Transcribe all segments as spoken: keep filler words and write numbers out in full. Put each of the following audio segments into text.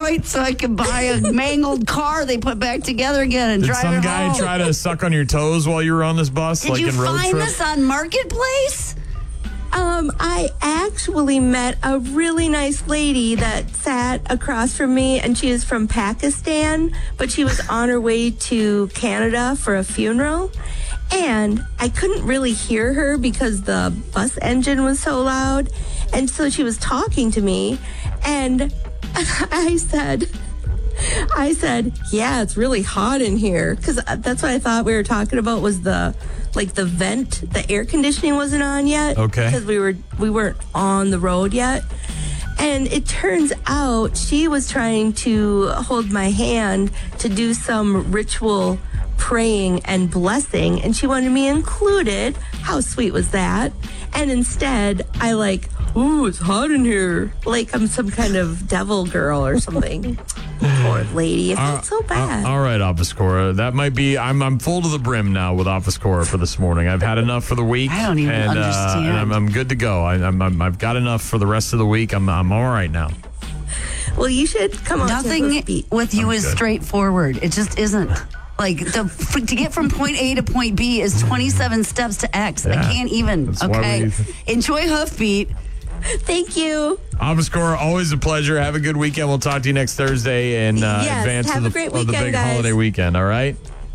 Detroit so I could buy a mangled car they put back together again and Did drive some it guy home. try to suck on your toes while you were on this bus? Did like you in road find trip? this on Marketplace? Um, I actually met a really nice lady that sat across from me, and she is from Pakistan, but she was on her way to Canada for a funeral. And I couldn't really hear her because the bus engine was so loud. And so she was talking to me, and I said, I said, yeah, it's really hot in here. Because that's what I thought we were talking about was the, like the vent, the air conditioning wasn't on yet. Okay. Because we were, we weren't on the road yet. And it turns out she was trying to hold my hand to do some ritual praying and blessing, and she wanted me included. How sweet was that? And instead, I like, ooh, it's hot in here. Like I'm some kind of devil girl or something. Poor lady. It felt so bad. Uh, all right, Office Cora. That might be, I'm I'm full to the brim now with Office Cora for this morning. I've had enough for the week. I don't even and, uh, understand. and I'm, I'm good to go. I, I'm, I'm, I've got enough for the rest of the week. I'm, I'm all right now. Well, you should come on to Nothing Hoofbeat. with you I'm is good. straightforward. It just isn't. Like, the, f- to get from point A to point B is twenty-seven steps to X. Yeah, I can't even. that's why Okay. we- Enjoy Hoofbeat. Thank you. Office Cora, always a pleasure. Have a good weekend. We'll talk to you next Thursday in uh, Yes, advance have of, the, a great of the weekend, big guys. holiday weekend, all right?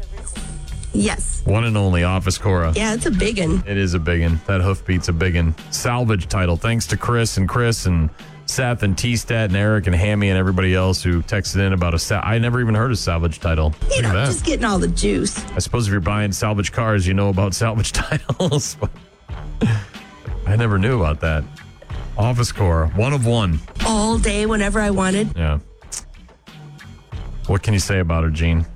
Yes. One and only Office Cora. Yeah, it's a big one. It is a biggin. That Hoofbeat's a biggin. Salvage title. Thanks to Chris and Chris and Seth and T-Stat and Eric and Hammy and everybody else who texted in about a sa- I never even heard of salvage title. You Look at know, that. just getting all the juice. I suppose if you're buying salvage cars, you know about salvage titles. I never knew about that. Office Core, one of one. All day, whenever I wanted. Yeah. What can you say about her, Gene?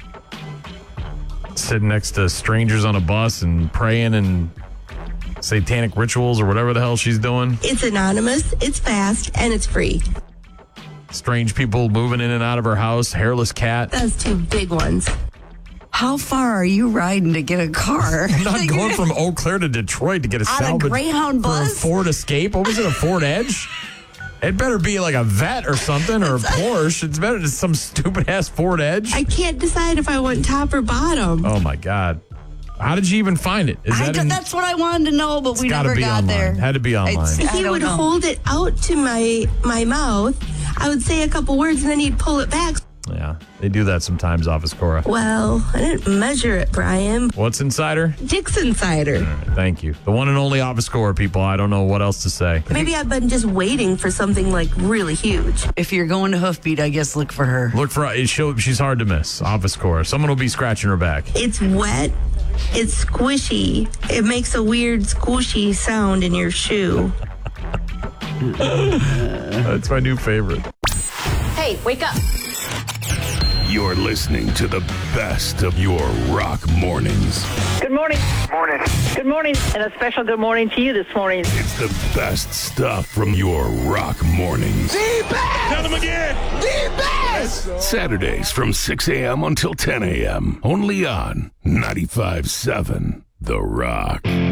Sitting next to strangers on a bus and praying and satanic rituals or whatever the hell she's doing. It's anonymous, it's fast, and it's free. Strange people moving in and out of her house. Hairless cat. That's two big ones. How far are you riding to get a car? I'm not going from Eau Claire to Detroit to get a On a salvage Greyhound for a bus? Ford Escape. What was it, a Ford Edge? It better be like a Vet or something, or a Porsche. It's better than some stupid ass Ford Edge. I can't decide if I want top or bottom. Oh my God! How did you even find it? Is I that don't- in, that's what I wanted to know, but it's we gotta never be got online. there. Had to be online. It's- I He don't would know. hold it out to my my mouth. I would say a couple words, and then he'd pull it back. Yeah, they do that sometimes, Office Cora. Well, I didn't measure it, Brian. What's inside her? Dixon cider. Thank you. The one and only Office Cora, people. I don't know what else to say. Maybe I've been just waiting for something like really huge. If you're going to Hoofbeat, I guess look for her. Look for it. She'll, she's hard to miss. Office Cora. Someone will be scratching her back. It's wet. It's squishy. It makes a weird squishy sound in your shoe. That's my new favorite. Hey, wake up. You're listening to the best of your rock mornings. Good morning. Morning. Good morning. And a special good morning to you this morning. It's the best stuff from your rock mornings. The best! Tell them again. The best! Saturdays from six a.m. until ten a.m. Only on ninety-five point seven The Rock.